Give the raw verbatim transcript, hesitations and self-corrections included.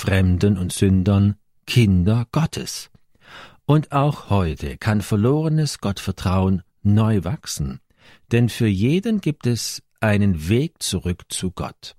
Fremden und Sündern Kinder Gottes. Und auch heute kann verlorenes Gottvertrauen neu wachsen, denn für jeden gibt es einen Weg zurück zu Gott.